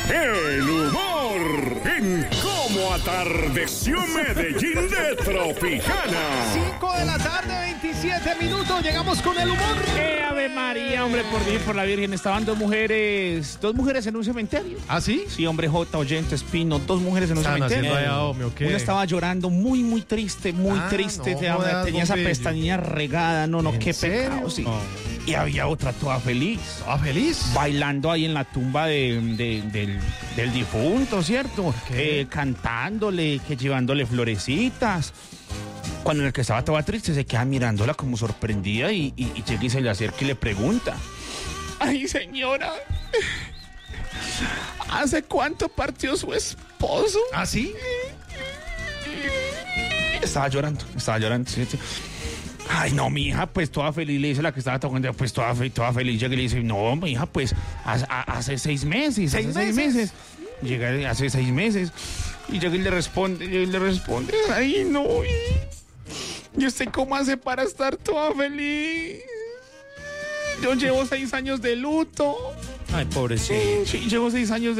el humor en Cómo Atardeció Medellín de Tropicana. 5 de la tarde, 27 minutos, llegamos con el humor. Ave María, hombre, por la Virgen, estaban dos mujeres en un cementerio. ¿Ah, sí? Sí, hombre, J, Oyente, Espino, dos mujeres en un cementerio. Una estaba llorando muy triste, triste. No, tenía esa pestañilla regada, qué pecado, sí. No. Y había otra toda feliz. ¿Toda feliz? Bailando ahí en la tumba del difunto, ¿cierto? Cantándole, llevándole florecitas. Cuando el que estaba toda triste se queda mirándola como sorprendida y llega y se le acerca y le pregunta: ay, señora, ¿hace cuánto partió su esposo? ¿Ah, sí? Estaba llorando, sí. Ay, no, mi hija, pues toda feliz, le dice la que estaba tocando, pues toda feliz, llega y le dice: no, mi hija, pues hace 6 meses. ¿6 meses? Llega hace 6 meses y llega y le responde: ay, no, ¿y usted cómo hace para estar toda feliz? Yo llevo 6 años de luto. Ay, pobrecito. Sí, llevo 6 años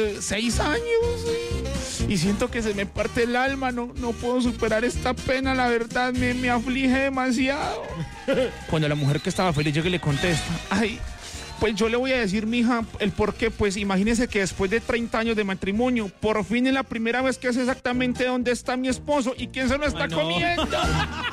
y siento que se me parte el alma, no puedo superar esta pena, la verdad, me aflige demasiado. Cuando la mujer que estaba feliz llega y le contesta: ay, pues yo le voy a decir, mija, el por qué. Pues imagínese que después de 30 años de matrimonio, por fin es la primera vez que sé exactamente dónde está mi esposo y quién se lo está comiendo.